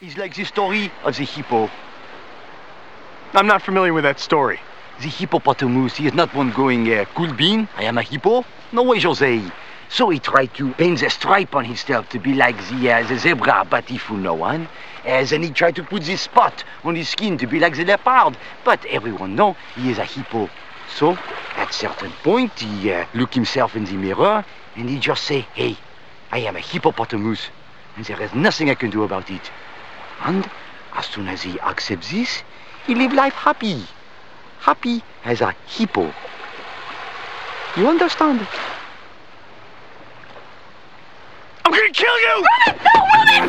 It's like the story of the hippo. I'm not familiar with that story. The hippopotamus, he is not one going, cool bean, I am a hippo. No way, Jose. So he tried to paint a stripe on himself to be like the zebra, but he fooled no one. Then he tried to put this spot on his skin to be like the leopard, but everyone know he is a hippo. So, at certain point, he look himself in the mirror, and he just say, hey, I am a hippopotamus, and there is nothing I can do about it. And as soon as he accepts this, he live life happy. Happy as a hippo. You understand? I'm gonna kill you! Run! No, run!